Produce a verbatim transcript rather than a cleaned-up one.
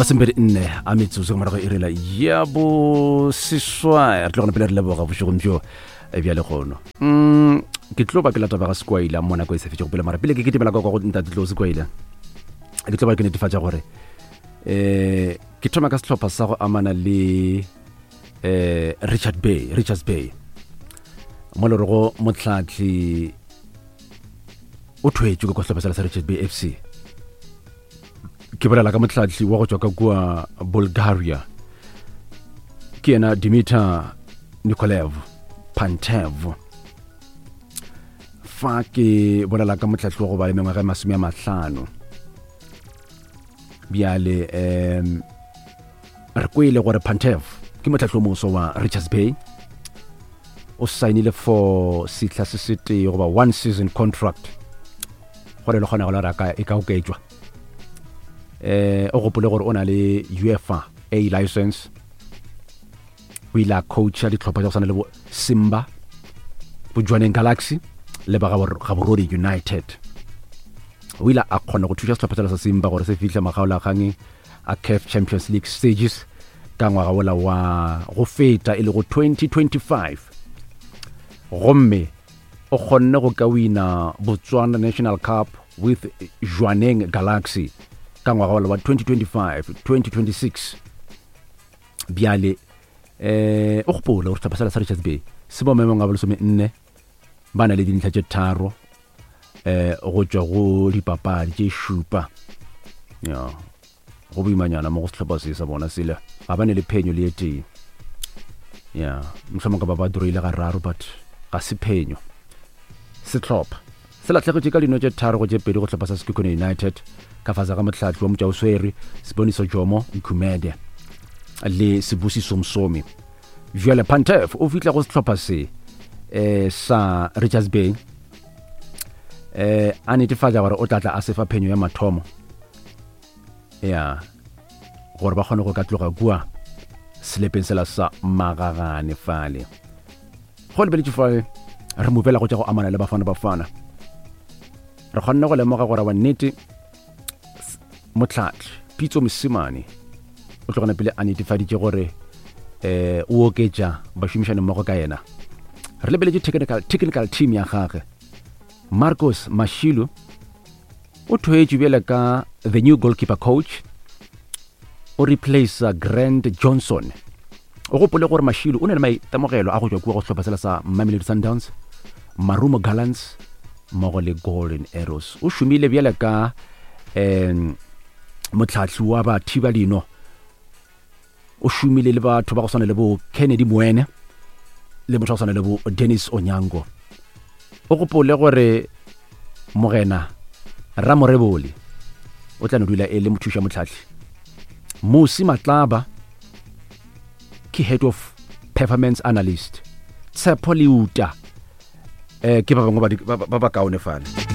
Masembere nne a metsotso morago e rela ya bo seswa re tlo gona pele re leboga bošegong jo e bja le gono mm ke tlo ba ke lata ba ga Skwaila mona go e se fetse go pele mara pele ke ketemela go go ntate tlo Skwaila ke tlo ba ke netefatsa gore eh ke thoma ka setlhopha sa go amana le eh Richard Bay Richards Bay mo le go motlatli o thwetse go setlhopha sa Richards Bay F C ke bolela ka motlatli wa go tswa ka kwa Bulgaria ke ena Dimitar Nikolev Pantev fa ke bolela ka motlatli wa go ba le mengwe ga masome a mahlano biale em re kwele gore Pantev ke motlatli mo so wa Richards Bay o signile for sihla se sete go ba one season contract gore le gona go la raka e ka o ketswa eh o gopole gore o na le UEFA A license o ila coach ya ditlhopha tsa go sana le Simba Bujwaneng Galaxy le ba ga Gaborone United o ila a khona go thusa setlhopha sa Simba gore se fitla magaola gange a C A F Champions League stages ka ngwaga ola wa go feta ile go twenty twenty-five gomme o khonne go ka wina Botswana National Cup with Bujwaneng Galaxy ka ngwaga wa twenty twenty-five twenty twenty-six biale eh o gopola gore tlhopha sa Richards Bay se bo memong a bolosome nne bana le dintlha tse tharo eh go tswa go dipapadi tse shupa ya go boimanyana mo go tlhopha se sa bona sele ga bane le phenyo le ete ya mhlamo ka ba ba droile ga raro but ga se phenyo se tlhopha se la tlhego ka dino tse tharo go tse pedi go tlhopha sa Sekhukhune United ka faza ka motlatli wa Motjaoswere Siboniso Jomo Nkumede le Sibusiso Msomi Jwale Pantev o fitla go setlhopha se eh sa Richards Bay eh a netefatsa gore o tlatla a sefa phenyo ya mathomo ya gore ba kgone go ka tloga bua selepeng sela sa magagane fale go le bele tšhifale re movela go tša go amana le bafana bafana re kgonne go lemoga gore wa nnete motlatli Pitso Mosimane o tlogana pele a netefaditše gore eh o oketša bašomišane mmogo ka yena re lebeletse technical technical team ya gagwe Marcos Mashilo o thwetše bjale ka the new goalkeeper coach o replace Grant Johnson o gopole gore Mashilo o ne le maitemogelo a go tšwa kwa go tlhopha sela sa Mamelodi Sundowns Marumo Gallants mmogo le Golden Arrows o šomile bjale ka em motlatli wa ba thiba dino o šomile le batho ba go swana le bo Kennedy Moene le motho go swana le bo Dennis Onyango o gopole gore Morena Ramoreboli o tla no dula e le mothuša motlatli Musi Matlaba ke head of performance analyst Tshepo Leuta eh ke ba bangwe ba ba kaone fane